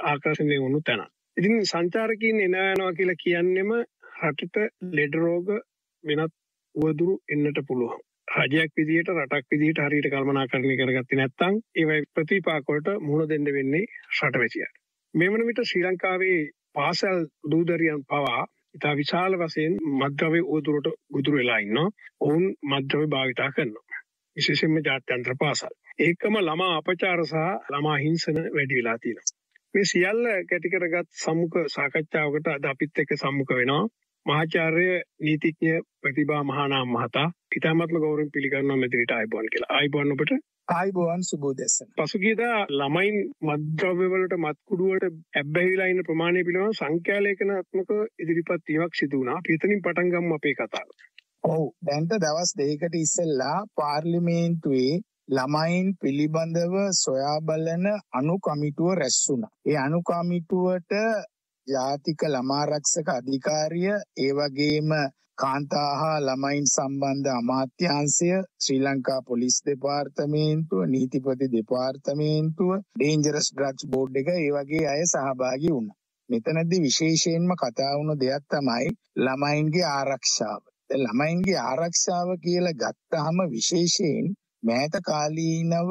ආකර්ෂණය වුණු තැන. ඉතින් සංචාරකයන් එනවා කියලා කියන්නේම රටට ලෙඩ රෝග වෙනත් උවදුරු එන්නට පුළුවන්. රජයක් විදියට රටක් විදියට හරියට කල්පනාකරණය කරගත්තේ නැත්නම් ඒ ප්‍රතිපාක වලට මුහුණ දෙන්න වෙන්නේ රටවැසියාට. මේ වන විට ශ්‍රී ලංකාවේ පාසල් දූදරියන් පවා ඉතා විශාල වශයෙන් මත්ද්‍රව්‍ය උවදුරට ගොදුරු වෙලා ඉන්නවා. ඔවුන් මත්ද්‍රව්‍ය භාවිතා කරනවා. විශේෂයෙන්ම ජාත්‍යන්තර පාසල්. ඒකම ළමා අපචාර සහ ළමා හිංසන වැඩි වෙලා තියෙනවා. මේ සියල්ල කැටි කරගත් සම්මුඛ සාකච්ඡාවකට අද අපිත් එක්ක සම්මුඛ වෙනවා. මහාචාර්ය නීතිඥ ප්‍රතිභා මහානාම මහතා. ඉතාමත්ම ගෞරවයෙන් පිළිගන්නවා මෙතනට ආයිබෝන් කියලා. ආයිබෝන් ඔබට. ආයිබෝන් සුබෝදෙසන. පසුගියදා ළමයින් මත්ද්‍රව්‍ය වලට මත්කුඩු වලට ඇබ්බැහිලා ඉන්න ප්‍රමාණය පිළිබඳව සංඛ්‍යාලේඛනාත්මක ඉදිරිපත් වීමක් සිදු වුණා. අපි එතනින් පටන් ගමු අපේ කතාව. ඔව් දැන්ට දවස් දෙකකට ඉස්සෙල්ලා පාර්ලිමේන්තුවේ ළමයින් පිළිබඳව සොයා බලන අනු කමිටුව රැස් වුණා. ඒ අනු කමිටුවට ජාතික ළමාරක්ෂක අධිකාරිය ඒ වගේම කාන්තා හා ළමයින් සම්බන්ධ අමාත්‍යාංශය ශ්‍රී ලංකා පොලිස් දෙපාර්තමේන්තුව නීතිපති දෙපාර්තමේන්තුව ඩේන්ජරස් ඩ්‍රග්ස් බෝඩ් එක ඒ වගේ අය සහභාගී වුණා. මෙතනදී විශේෂයෙන්ම කතා වුණු දෙයක් තමයි ළමයින්ගේ ආරක්ෂාව. ළමයින්ගේ ආරක්ෂාව කියලා ගත්තාම විශේෂයෙන් මෑත කාලීනව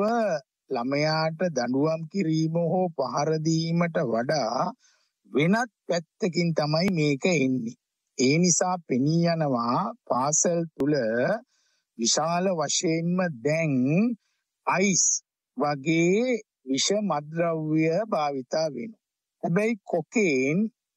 ළමයාට දඬුවම් කිරීම හෝ පහර දීමට වඩා වෙනත් පැත්තකින් තමයි මේක එන්නේ. ඒ නිසා පෙනී යනවා පාසල් තුල විශාල වශයෙන්ම දැන් අයිස් වගේ විෂ මත්ද්‍රව්‍ය භාවිතා වෙනවා. හැබැයි කොකේන්,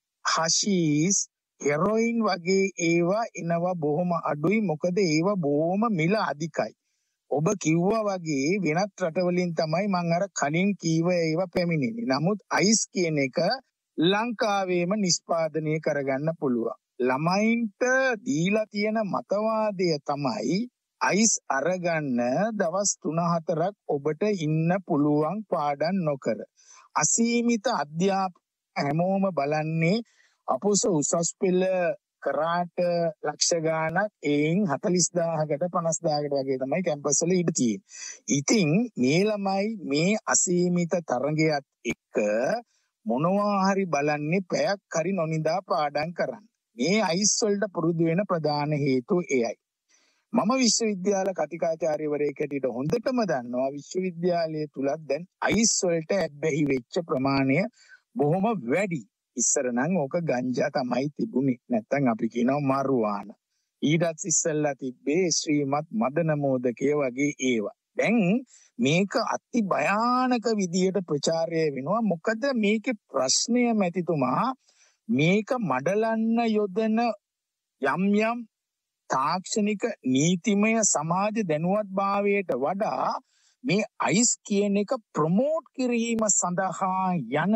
හෂීස්, හෙරොයින් වගේ ඒවා එනවා බොහොම අඩුයි. මොකද ඒවා බොහොම මිල අධිකයි. ඔබ කිව්වා වගේ වෙනත් රටවලින් තමයි මම අර කලින් කීව ඒවා පැමිණෙන්නේ. නමුත් අයිස් කියන එක ලංකාවේම නිෂ්පාදනය කරගන්න පුළුවන්. ළමයින්ට දීලා තියෙන මතවාදය තමයි අයිස් අරගන්න දවස් 3-4ක් ඔබට ඉන්න පුළුවන් පාඩම් නොකර. අසීමිත අධ්‍යාපන හැමෝම බලන්නේ අපොස උසස් පෙළ කරාට ලක්ෂ ගාණක් එයින් 40000කට 50000කට වගේ තමයි කැම්පස් වල ඉඳ තියෙන්නේ. ඉතින් මේ ළමයි මේ අසීමිත තරඟයත් එක්ක මොනවා හරි බලන්නේ පැයක් හරි නොනිදා පාඩම් කරන්න. මේ අයිස් වලට පුරුදු වෙන ප්‍රධාන හේතුව එයයි. මම විශ්වවිද්‍යාල කතිකාචාර්යවරයෙක් හැටියට හොඳටම දන්නවා විශ්වවිද්‍යාලය තුලත් දැන් අයිස් වලට ඇබ්බැහි වෙච්ච ප්‍රමාණය බොහොම වැඩි. ඉස්සර නම් ඕක ගංජා තමයි තිබුණේ. නැත්තම් අපි කියනවා මරුවාන. ඊටත් ඉස්සෙල්ලා තිබ්බේ ශ්‍රීමත් මදන මෝදකය වගේ ඒවා. දැන් මේක අති භයානක විදියට ප්‍රචාරය වෙනවා. මොකද මේකේ ප්‍රශ්නය මැතිතුමා මේක මඩලන්න යොදන යම් යම් තාක්ෂණික නීතිමය සමාජ දැනුවත්භාවයට වඩා මේ අයිස් කියන එක ප්‍රොමෝට් කිරීම සඳහා යන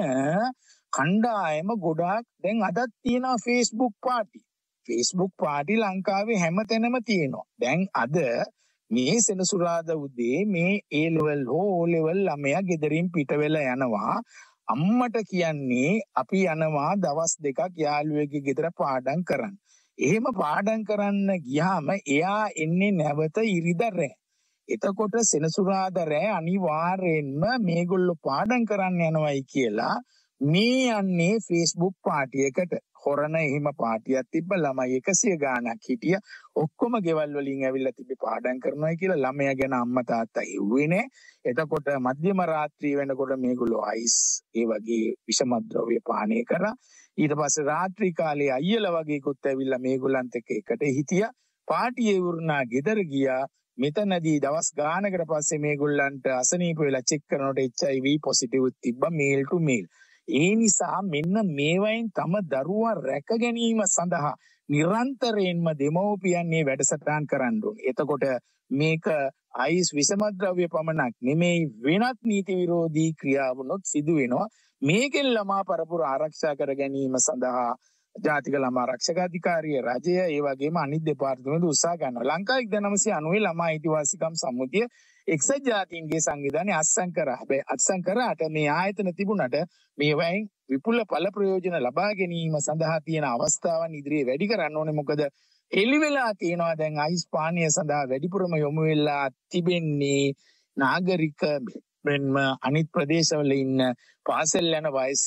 කණ්ඩායම ගොඩාක් දැන් අදත් තියෙනවා Facebook පාටි. Facebook පාටි ලංකාවේ හැමතැනම තියෙනවා. දැන් අද මේ සෙනසුරාදා උදේ මේ A level හෝ O level ළමයා ගෙදරින් පිට වෙලා යනවා. අම්මට කියන්නේ අපි යනවා දවස් 2ක් යාළුවෙක්ගේ ගෙදර පාඩම් කරන්න. එහෙම පාඩම් කරන්න ගියාම එයා එන්නේ නැවත ඉරිදා රෑ. එතකොට සෙනසුරාදා රෑ අනිවාර්යෙන්ම මේගොල්ලෝ පාඩම් කරන්න යනවයි කියලා මේ යන්නේ Facebook පාටියකට. හොරණ එහෙම පාටියක් තිබ්බ ළමයි 100 ගාණක් හිටියා. ඔක්කොම ගෙවල් වලින් ඇවිල්ලා තිබ්බේ පාඩම් කරනවා කියලා ළමයා ගැන අම්මා තාත්තා හිව්වේ නෑ. එතකොට මධ්‍යම රාත්‍රිය වෙනකොට මේගොල්ලෝ අයිස් ඒ වගේ විෂමද්‍රව්‍ය පානය කරා. ඊට පස්සේ රාත්‍රී කාලේ අයියලා වගේකුත් ඇවිල්ලා මේගොල්ලන්ට එකට හිටියා. පාටියේ වුණා ගෙදර ගියා. මෙතනදී දවස් ගානකට පස්සේ මේගොල්ලන්ට අසනීප වෙලා චෙක් කරනකොට HIV පොසිටිව් තිබ්බා මේල් ටු මේල්. ඒ නිසා මෙන්න මේවයින් තම දරුවා රැක ගැනීම සඳහා නිරන්තරයෙන්ම දෙමව්පියන් මේ වැඩසටහන් කරන්න ඕනේ. එතකොට මේක අයිස් විෂමද්‍රව්‍ය පමණක් නෙමෙයි වෙනත් නීති විරෝධී ක්‍රියාවනොත් සිදු වෙනවා. මේකෙන් ළමා පරපුර ආරක්ෂා කර ගැනීම සඳහා ජාතික ළමා ආරක්ෂක අධිකාරිය රජය ඒ වගේම අනිත් දෙපාර්තමේන්තු උත්සාහ ගන්නවා. ලංකා 1990 ළමා අයිතිවාසිකම් සම්මුතිය එක්සත් ජාතීන්ගේ සංවිධානය අත්සන් කරා. හැබැයි අත්සන් කරාට මේ ආයතන තිබුණට මේවයින් විපුල ඵල ප්‍රයෝජන ලබා ගැනීම සඳහා තියෙන අවස්ථාවන් ඉදිරියේ වැඩි කරන්න ඕනේ. මොකද එළි වෙලා තියෙනවා දැන් අයිස් පානීය සඳහා වැඩිපුරම යොමු වෙලා තිබෙන්නේ නාගරික මෙන්ම අනිත් ප්‍රදේශවල ඉන්න පාසල් යන වයස